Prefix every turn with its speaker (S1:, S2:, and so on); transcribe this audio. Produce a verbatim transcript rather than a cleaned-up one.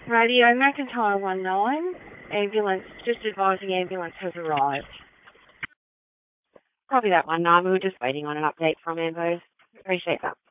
S1: Radio McIntyre one nine. Ambulance, just advising ambulance has arrived. Copy that one nine. We were just waiting on an update from Ambo. Appreciate that.